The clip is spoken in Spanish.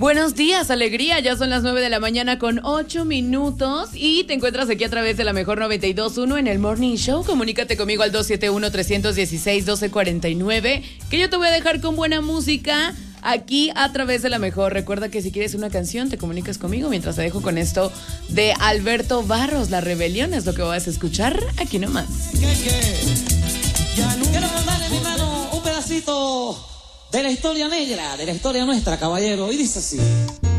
Buenos días, alegría. Ya son las 9 de la mañana con 8 minutos y te encuentras aquí a través de la mejor 92.1 en el Morning Show. Comunícate conmigo al 271-316-1249, que yo te voy a dejar con buena música aquí a través de la mejor. Recuerda que si quieres una canción te comunicas conmigo mientras te dejo con esto de Alberto Barros. La rebelión es lo que vas a escuchar aquí nomás. Quiero mandarle, mi mano, un pedacito de la historia negra, de la historia nuestra, caballero, y dice así.